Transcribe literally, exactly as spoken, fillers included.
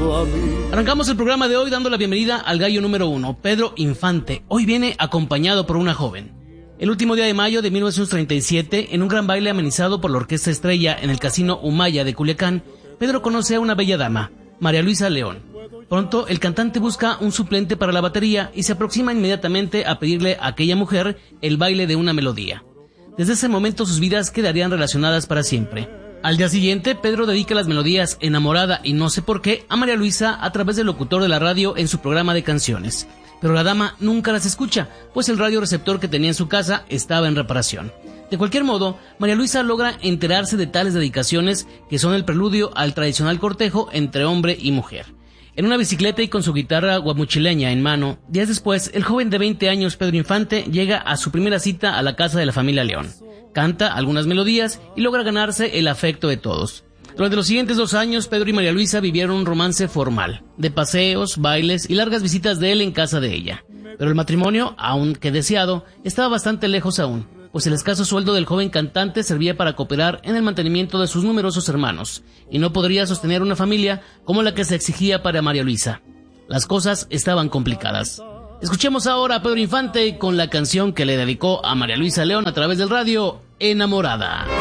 junto a mí. Arrancamos el programa de hoy dando la bienvenida al gallo número uno, Pedro Infante. Hoy viene acompañado por una joven. El último día de mayo de mil novecientos treinta y siete, en un gran baile amenizado por la Orquesta Estrella en el Casino Humaya de Culiacán, Pedro conoce a una bella dama, María Luisa León. Pronto, el cantante busca un suplente para la batería y se aproxima inmediatamente a pedirle a aquella mujer el baile de una melodía. Desde ese momento sus vidas quedarían relacionadas para siempre. Al día siguiente, Pedro dedica las melodías Enamorada y No sé por qué a María Luisa a través del locutor de la radio en su programa de canciones. Pero la dama nunca las escucha, pues el radioreceptor que tenía en su casa estaba en reparación. De cualquier modo, María Luisa logra enterarse de tales dedicaciones que son el preludio al tradicional cortejo entre hombre y mujer. En una bicicleta y con su guitarra guamuchileña en mano, días después, el joven de veinte años Pedro Infante llega a su primera cita a la casa de la familia León. Canta algunas melodías y logra ganarse el afecto de todos. Durante los siguientes dos años, Pedro y María Luisa vivieron un romance formal, de paseos, bailes y largas visitas de él en casa de ella. Pero el matrimonio, aunque deseado, estaba bastante lejos aún, pues el escaso sueldo del joven cantante servía para cooperar en el mantenimiento de sus numerosos hermanos, y no podría sostener una familia como la que se exigía para María Luisa. Las cosas estaban complicadas. Escuchemos ahora a Pedro Infante con la canción que le dedicó a María Luisa León a través del radio, Enamorada.